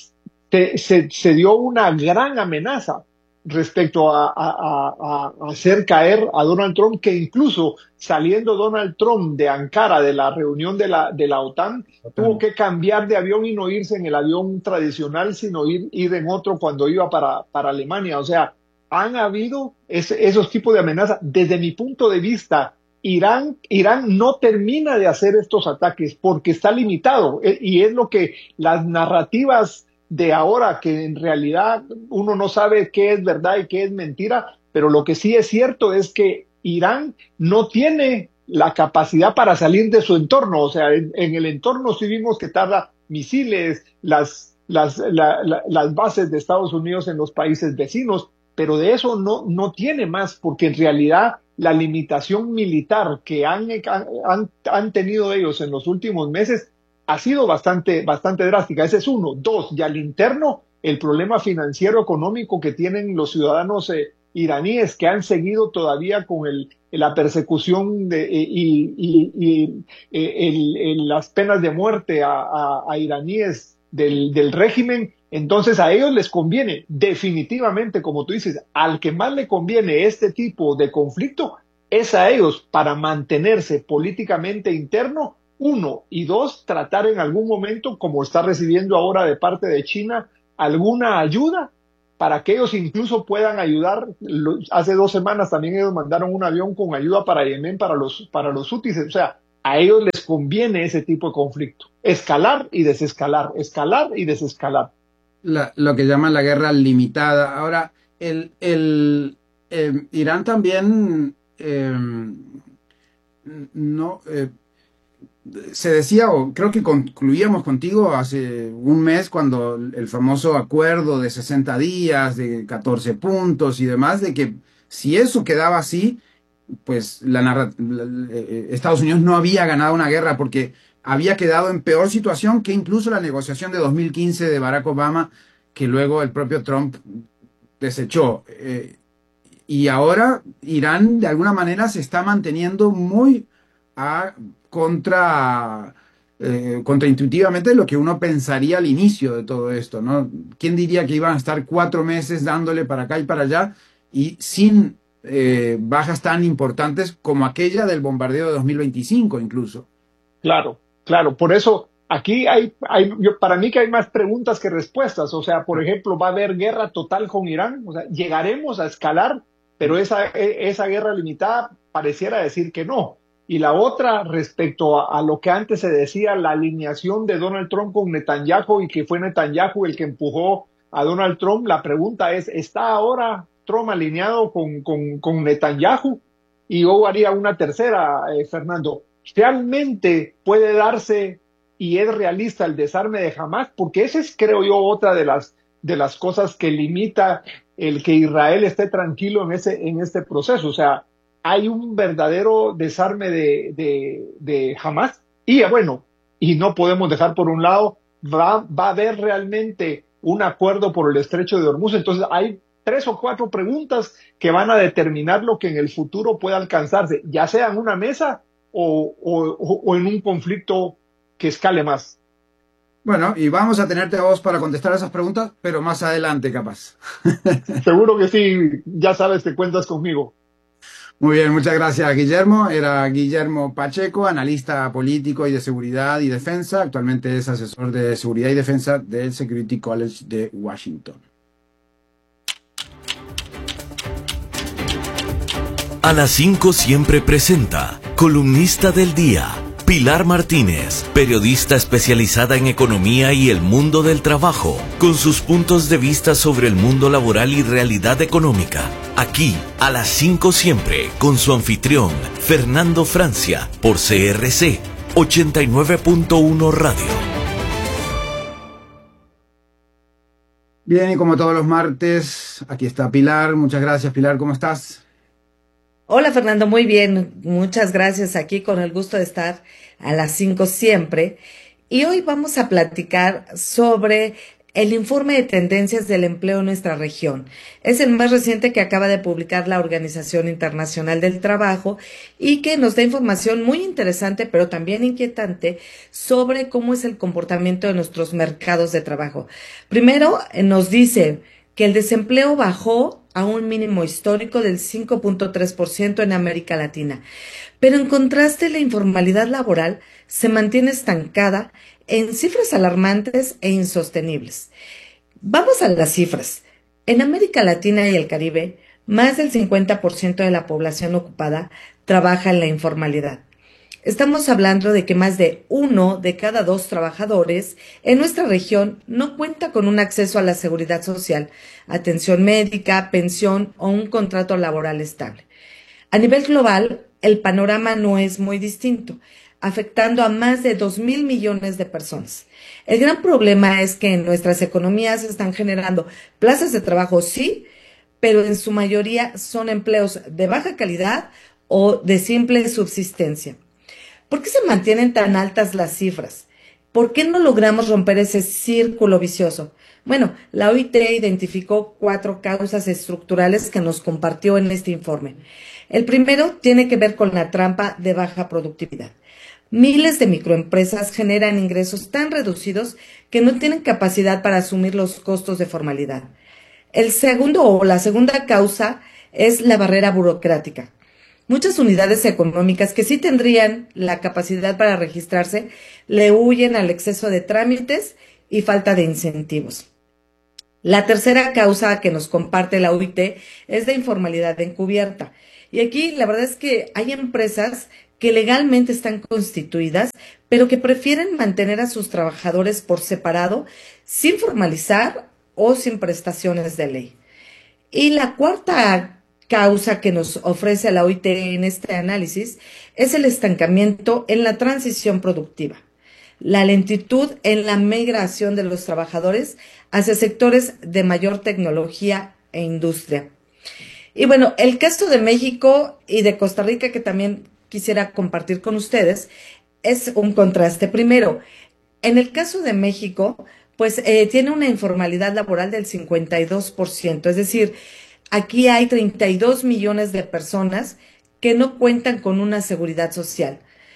el, se, se dio una gran amenaza respecto a, a, a, a hacer caer a Donald Trump, que incluso saliendo Donald Trump de Ankara, de la reunión de la, de la OTAN, tuvo que cambiar de avión y no irse en el avión tradicional, sino ir, ir en otro cuando iba para, para Alemania. O sea, han habido ese, esos tipos de amenazas. Desde mi punto de vista, Irán, Irán no termina de hacer estos ataques porque está limitado. Y es lo que las narrativas de ahora, que en realidad uno no sabe qué es verdad y qué es mentira, pero lo que sí es cierto es que Irán no tiene la capacidad para salir de su entorno. O sea, en, en el entorno sí vimos que tarda misiles, las, las, la, la, las bases de Estados Unidos en los países vecinos, pero de eso no, no tiene más, porque en realidad la limitación militar que han, han, han tenido ellos en los últimos meses ha sido bastante, bastante drástica. Ese es uno. Dos, y al interno, el problema financiero económico que tienen los ciudadanos eh, iraníes, que han seguido todavía con el, la persecución de, eh, y, y, y eh, el, el, las penas de muerte a, a, a iraníes del, del régimen. Entonces a ellos les conviene definitivamente, como tú dices, al que más le conviene este tipo de conflicto es a ellos para mantenerse políticamente interno, uno, y dos, tratar en algún momento, como está recibiendo ahora de parte de China, alguna ayuda para que ellos incluso puedan ayudar. Hace dos semanas también ellos mandaron un avión con ayuda para Yemen, para los, para los hutis. O sea, a ellos les conviene ese tipo de conflicto. Escalar y desescalar, escalar y desescalar. La, lo que llaman la guerra limitada. Ahora, el, el eh, Irán también eh, no... Eh, se decía, o creo que concluíamos contigo hace un mes, cuando el famoso acuerdo de sesenta días, de catorce puntos y demás, de que si eso quedaba así, pues la narra la, eh, Estados Unidos no había ganado una guerra, porque había quedado en peor situación que incluso la negociación de dos mil quince de Barack Obama, que luego el propio Trump desechó. Eh, y ahora Irán de alguna manera se está manteniendo muy a contra eh, contraintuitivamente lo que uno pensaría al inicio de todo esto, ¿no? ¿Quién diría que iban a estar cuatro meses dándole para acá y para allá y sin eh, bajas tan importantes como aquella del bombardeo de dos mil veinticinco incluso? Claro, claro. Por eso aquí hay, hay yo, para mí que hay más preguntas que respuestas. O sea, por ejemplo, ¿va a haber guerra total con Irán? O sea, ¿llegaremos a escalar? Pero esa, esa guerra limitada pareciera decir que no. Y la otra, respecto a, a lo que antes se decía, la alineación de Donald Trump con Netanyahu, y que fue Netanyahu el que empujó a Donald Trump, la pregunta es, ¿está ahora Trump alineado con, con, con Netanyahu? Y yo haría una tercera, eh, Fernando. ¿Realmente puede darse y es realista el desarme de Hamás? Porque esa es, creo yo, otra de las, de las cosas que limita el que Israel esté tranquilo en, ese, en este proceso. O sea, hay un verdadero desarme de, de, de Hamás. Y bueno, y no podemos dejar por un lado, va, va a haber realmente un acuerdo por el estrecho de Hormuz. Entonces hay tres o cuatro preguntas que van a determinar lo que en el futuro pueda alcanzarse, ya sea en una mesa o, o, o en un conflicto que escale más. Bueno, y vamos a tenerte a vos para contestar esas preguntas, pero más adelante capaz. Seguro que sí, ya sabes que cuentas conmigo. Muy bien, muchas gracias, Guillermo. Era Guillermo Pacheco, analista político y de seguridad y defensa. Actualmente es asesor de seguridad y defensa del Security College de Washington. A las cinco siempre presenta Columnista del Día. Pilar Martínez, periodista especializada en economía y el mundo del trabajo, con sus puntos de vista sobre el mundo laboral y realidad económica. Aquí, a las cinco siempre, con su anfitrión, Fernando Francia, por C R C ochenta y nueve punto uno Radio. Bien, y como todos los martes, aquí está Pilar. Muchas gracias, Pilar. ¿Cómo estás? Hola, Fernando, muy bien. Muchas gracias. Aquí con el gusto de estar a las cinco siempre. Y hoy vamos a platicar sobre el informe de tendencias del empleo en nuestra región. Es el más reciente que acaba de publicar la Organización Internacional del Trabajo y que nos da información muy interesante, pero también inquietante, sobre cómo es el comportamiento de nuestros mercados de trabajo. Primero, nos dice que el desempleo bajó a un mínimo histórico del cinco punto tres por ciento en América Latina. Pero en contraste, la informalidad laboral se mantiene estancada en cifras alarmantes e insostenibles. Vamos a las cifras. En América Latina y el Caribe, más del cincuenta por ciento de la población ocupada trabaja en la informalidad. Estamos hablando de que más de uno de cada dos trabajadores en nuestra región no cuenta con un acceso a la seguridad social, atención médica, pensión o un contrato laboral estable. A nivel global, el panorama no es muy distinto, afectando a más de dos mil millones de personas. El gran problema es que en nuestras economías se están generando plazas de trabajo, sí, pero en su mayoría son empleos de baja calidad o de simple subsistencia. ¿Por qué se mantienen tan altas las cifras? ¿Por qué no logramos romper ese círculo vicioso? Bueno, la O I T identificó cuatro causas estructurales que nos compartió en este informe. El primero tiene que ver con la trampa de baja productividad. Miles de microempresas generan ingresos tan reducidos que no tienen capacidad para asumir los costos de formalidad. El segundo o la segunda causa es la barrera burocrática. muchas unidades económicas que sí tendrían la capacidad para registrarse, le huyen al exceso de trámites y falta de incentivos. La tercera causa que nos comparte la O I T es de informalidad encubierta. Y aquí la verdad es que hay empresas que legalmente están constituidas, pero que prefieren mantener a sus trabajadores por separado, sin formalizar o sin prestaciones de ley. Y la cuarta causa que nos ofrece la O I T en este análisis es el estancamiento en la transición productiva, la lentitud en la migración de los trabajadores hacia sectores de mayor tecnología e industria. Y bueno, el caso de México y de Costa Rica, que también quisiera compartir con ustedes, es un contraste. Primero, en el caso de México, pues eh, tiene una informalidad laboral del cincuenta y dos por ciento, es decir, aquí hay treinta y dos millones de personas que no cuentan con una seguridad social.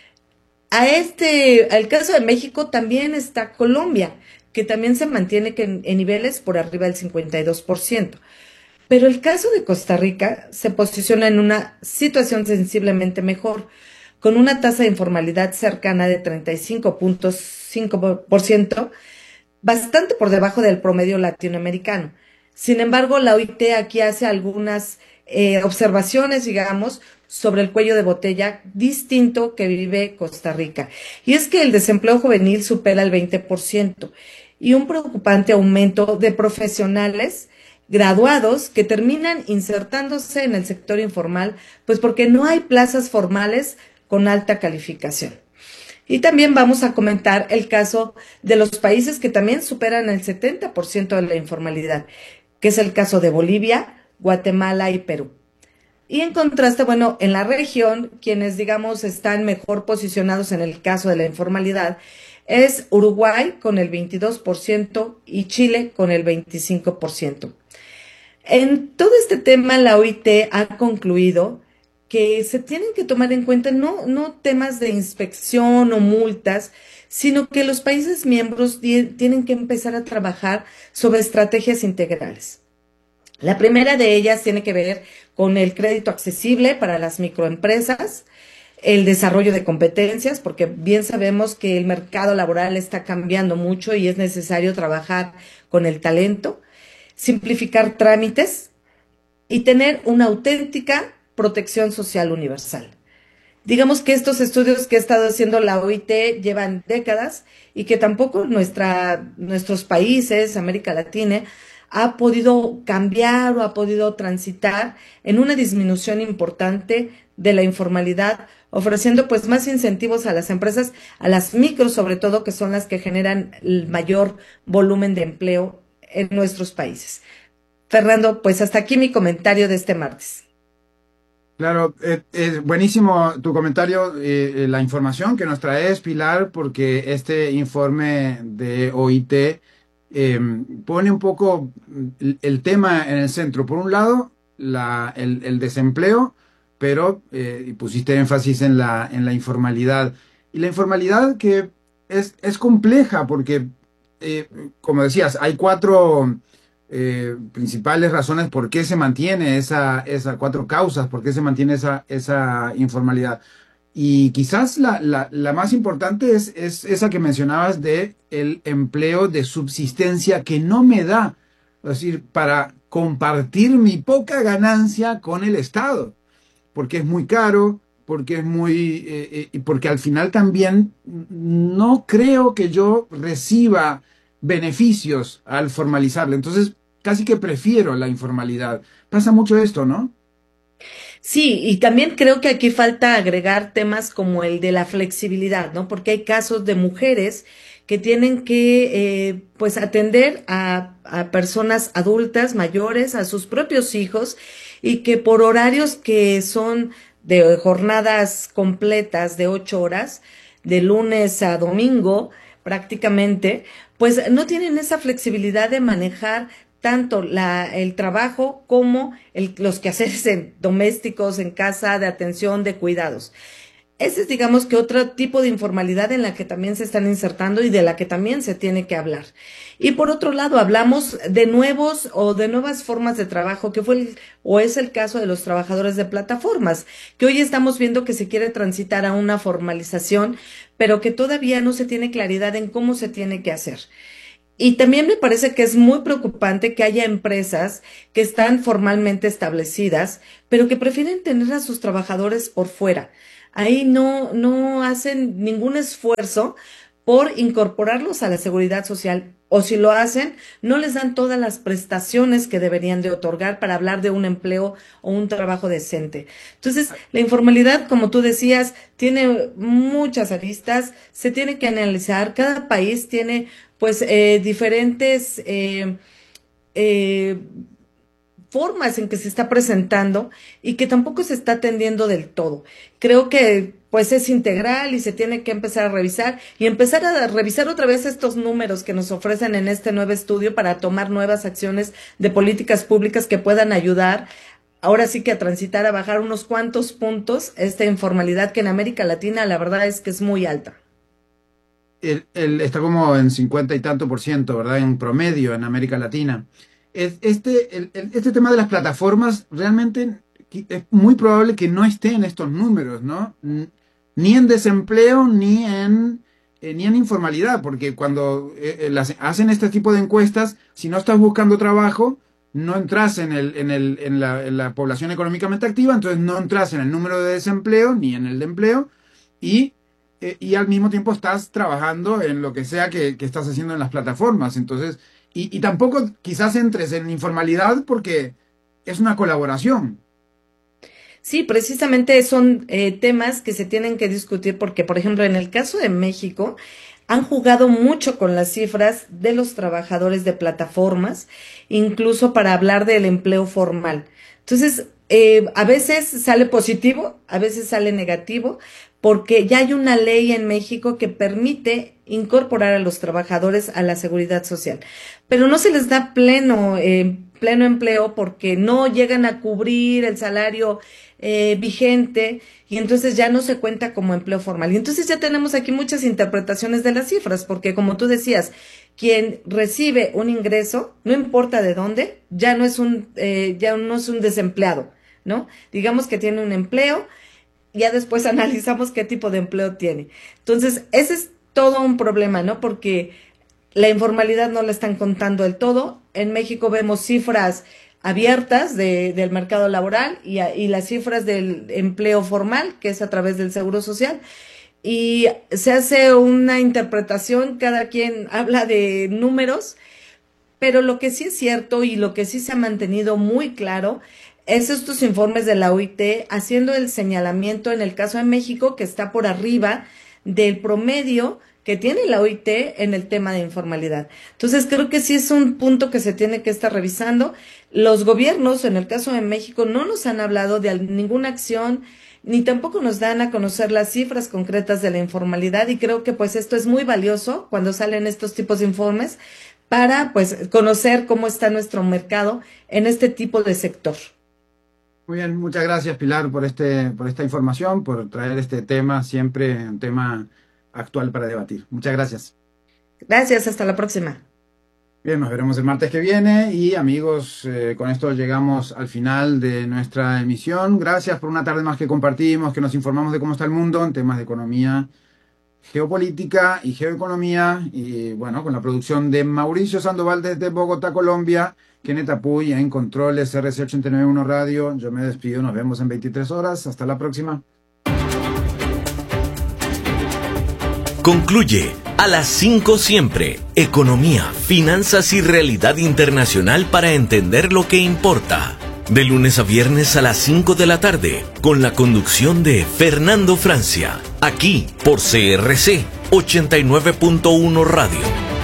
A este, al caso de México también está Colombia, que también se mantiene que en, en niveles por arriba del cincuenta y dos por ciento. Pero el caso de Costa Rica se posiciona en una situación sensiblemente mejor, con una tasa de informalidad cercana de treinta y cinco punto cinco por ciento, bastante por debajo del promedio latinoamericano. Sin embargo, la O I T aquí hace algunas eh, observaciones, digamos, sobre el cuello de botella distinto que vive Costa Rica. Y es que el desempleo juvenil supera el veinte por ciento y un preocupante aumento de profesionales graduados que terminan insertándose en el sector informal, pues porque no hay plazas formales con alta calificación. Y también vamos a comentar el caso de los países que también superan el setenta por ciento de la informalidad, que es el caso de Bolivia, Guatemala y Perú. Y en contraste, bueno, en la región, quienes digamos están mejor posicionados en el caso de la informalidad, es Uruguay con el veintidós por ciento y Chile con el veinticinco por ciento. En todo este tema, la O I T ha concluido que se tienen que tomar en cuenta no, no temas de inspección o multas, sino que los países miembros tienen que empezar a trabajar sobre estrategias integrales. La primera de ellas tiene que ver con el crédito accesible para las microempresas, el desarrollo de competencias, porque bien sabemos que el mercado laboral está cambiando mucho y es necesario trabajar con el talento, simplificar trámites y tener una auténtica protección social universal. Digamos que estos estudios que ha estado haciendo la O I T llevan décadas y que tampoco nuestra, nuestros países, América Latina, ha podido cambiar o ha podido transitar en una disminución importante de la informalidad, ofreciendo pues más incentivos a las empresas, a las micros sobre todo, que son las que generan el mayor volumen de empleo en nuestros países. Fernando, pues hasta aquí mi comentario de este martes. Claro, es eh, eh, buenísimo tu comentario, eh, la información que nos traes, Pilar, porque este informe de O I T eh, pone un poco el, el tema en el centro. Por un lado, la, el, el desempleo, pero eh, pusiste énfasis en la, en la informalidad. Y la informalidad que es, es compleja porque, eh, como decías, hay cuatro eh, principales razones por qué se mantiene esa, esa, cuatro causas por qué se mantiene esa, esa informalidad. Y quizás la, la, la más importante es, es esa que mencionabas de el empleo de subsistencia que no me da, es decir, para compartir mi poca ganancia con el Estado, porque es muy caro, porque es muy, eh, eh, porque al final también no creo que yo reciba beneficios al formalizarlo. Entonces, casi que prefiero la informalidad. Pasa mucho esto, ¿no? Sí, y también creo que aquí falta agregar temas como el de la flexibilidad, ¿no? Porque hay casos de mujeres que tienen que, eh, pues, atender a, a personas adultas, mayores, a sus propios hijos, y que por horarios que son de jornadas completas de ocho horas, de lunes a domingo, prácticamente, pues no tienen esa flexibilidad de manejar tanto la, el trabajo como el, los quehaceres en, domésticos en casa, de atención, de cuidados. ese es, digamos, que otro tipo de informalidad en la que también se están insertando y de la que también se tiene que hablar. Y por otro lado, hablamos de nuevos o de nuevas formas de trabajo, que fue el, o es el caso de los trabajadores de plataformas, que hoy estamos viendo que se quiere transitar a una formalización, pero que todavía no se tiene claridad en cómo se tiene que hacer. Y también me parece que es muy preocupante que haya empresas que están formalmente establecidas, pero que prefieren tener a sus trabajadores por fuera. Ahí no, no hacen ningún esfuerzo por incorporarlos a la seguridad social, o si lo hacen, no les dan todas las prestaciones que deberían de otorgar para hablar de un empleo o un trabajo decente. Entonces, la informalidad, como tú decías, tiene muchas aristas, se tiene que analizar, cada país tiene pues eh, diferentes eh, eh, formas en que se está presentando y que tampoco se está atendiendo del todo. Creo que pues es integral y se tiene que empezar a revisar y empezar a revisar otra vez estos números que nos ofrecen en este nuevo estudio para tomar nuevas acciones de políticas públicas que puedan ayudar ahora sí que a transitar, a bajar unos cuantos puntos esta informalidad que en América Latina la verdad es que es muy alta. El, el, está como en cincuenta y tanto por ciento, ¿verdad? En promedio en América Latina. Este, el, el, este tema de las plataformas realmente es muy probable que no esté en estos números, ¿no? Ni en desempleo, ni en, eh, ni en informalidad, porque cuando eh, las, hacen este tipo de encuestas, si no estás buscando trabajo, no entras en, el, en, el, en, la, en la población económicamente activa, entonces no entras en el número de desempleo, ni en el de empleo, y, eh, y al mismo tiempo estás trabajando en lo que sea que, que estás haciendo en las plataformas, entonces... Y, y tampoco quizás entres en informalidad porque es una colaboración. Sí, precisamente son eh, temas que se tienen que discutir porque, por ejemplo, en el caso de México, han jugado mucho con las cifras de los trabajadores de plataformas, incluso para hablar del empleo formal. Entonces, eh, a veces sale positivo, a veces sale negativo, porque ya hay una ley en México que permite incorporar a los trabajadores a la seguridad social, pero no se les da pleno, eh, pleno empleo porque no llegan a cubrir el salario eh, vigente y entonces ya no se cuenta como empleo formal. Y entonces ya tenemos aquí muchas interpretaciones de las cifras, porque como tú decías, quien recibe un ingreso, no importa de dónde, ya no es un, eh, ya no es un desempleado, ¿no? Digamos que tiene un empleo, ya después analizamos qué tipo de empleo tiene. Entonces, ese es todo un problema, ¿no? Porque la informalidad no la están contando del todo. En México vemos cifras abiertas de, del mercado laboral y, y las cifras del empleo formal, que es a través del Seguro Social. Y se hace una interpretación, cada quien habla de números, pero lo que sí es cierto y lo que sí se ha mantenido muy claro es estos informes de la O I T haciendo el señalamiento en el caso de México que está por arriba del promedio que tiene la O I T en el tema de informalidad. Entonces creo que sí es un punto que se tiene que estar revisando. Los gobiernos, en el caso de México, no nos han hablado de ninguna acción, ni tampoco nos dan a conocer las cifras concretas de la informalidad, y creo que pues esto es muy valioso cuando salen estos tipos de informes para pues conocer cómo está nuestro mercado en este tipo de sector. Muy bien, muchas gracias Pilar por este, por esta información, por traer este tema, siempre un tema actual para debatir. Muchas gracias. Gracias, hasta la próxima. Bien, nos veremos el martes que viene y amigos, eh, con esto llegamos al final de nuestra emisión. Gracias por una tarde más que compartimos, que nos informamos de cómo está el mundo en temas de economía, geopolítica y geoeconomía, y bueno, con la producción de Mauricio Sandoval desde Bogotá, Colombia, Kenneth Apuy en controles, R C ochenta y nueve punto uno Radio. Yo me despido, nos vemos en veintitrés horas, hasta la próxima. Concluye a las cinco siempre, economía, finanzas y realidad internacional para entender lo que importa. De lunes a viernes a las cinco de la tarde, con la conducción de Fernando Francia, aquí por C R C ochenta y nueve punto uno Radio.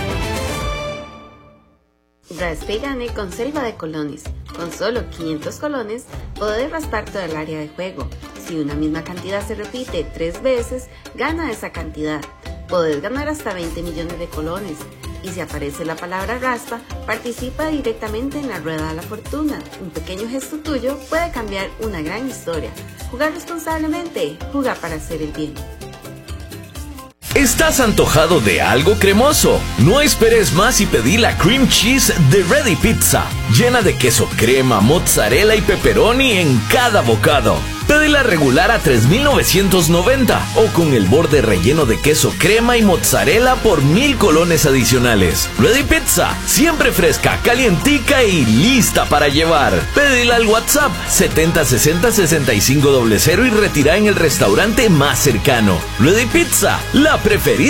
Raspe y gane con Selva de Colones. Con solo quinientos colones, podés raspar todo el área de juego. Si una misma cantidad se repite tres veces, gana esa cantidad. Podés ganar hasta veinte millones de colones. Y si aparece la palabra raspa, participa directamente en la rueda de la fortuna. Un pequeño gesto tuyo puede cambiar una gran historia. Jugar responsablemente, jugar para hacer el bien. ¿Estás antojado de algo cremoso? No esperes más y pedí la cream cheese de Ready Pizza, llena de queso crema, mozzarella y pepperoni en cada bocado. Pedila regular a tres mil novecientos noventa o con el borde relleno de queso crema y mozzarella por mil colones adicionales. Ready Pizza, siempre fresca, calientica y lista para llevar. Pedila al WhatsApp setenta sesenta sesenta y cinco cero cero y retira en el restaurante más cercano. Ready Pizza, la preferida.